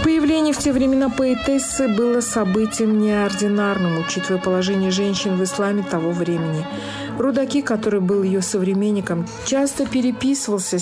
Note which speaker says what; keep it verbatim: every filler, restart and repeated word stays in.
Speaker 1: Появление в те времена поэтессы было событием неординарным, учитывая положение женщин в исламе того времени. Рудаки, который был ее современником, часто переписывался